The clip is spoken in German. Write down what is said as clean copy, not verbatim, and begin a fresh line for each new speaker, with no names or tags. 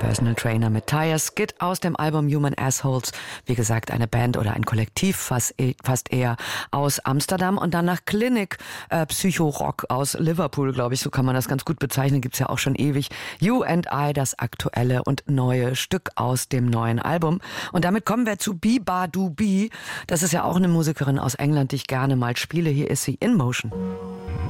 Personal Trainer mit Tire Skid aus dem Album Human Assholes. Wie gesagt, eine Band oder ein Kollektiv, fast eher aus Amsterdam. Und dann nach Clinic, Psycho-Rock aus Liverpool, glaube ich, so kann man das ganz gut bezeichnen. Gibt's ja auch schon ewig. You and I, das aktuelle und neue Stück aus dem neuen Album. Und damit kommen wir zu Biba Dubi. Das ist ja auch eine Musikerin aus England, die ich gerne mal spiele. Hier ist sie, In Motion.